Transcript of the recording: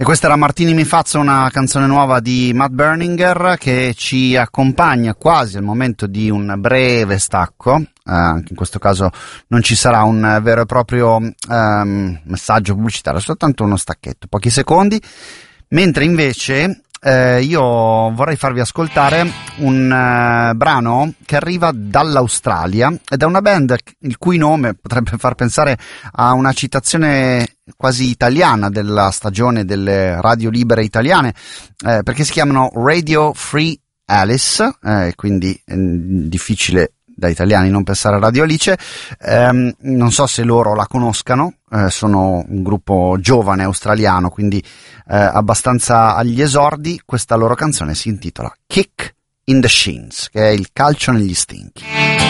E questa era Martini mi faccia, una canzone nuova di Matt Berninger che ci accompagna quasi al momento di un breve stacco. Anche in questo caso non ci sarà un vero e proprio messaggio pubblicitario, soltanto uno stacchetto, pochi secondi, mentre invece io vorrei farvi ascoltare un brano che arriva dall'Australia ed è una band il cui nome potrebbe far pensare a una citazione quasi italiana della stagione delle radio libere italiane, perché si chiamano Radio Free Alice, quindi è difficile da italiani non pensare a Radio Alice. Non so se loro la conoscano, sono un gruppo giovane australiano, quindi abbastanza agli esordi. Questa loro canzone si intitola Kick in the Shins, che è il calcio negli stinchi.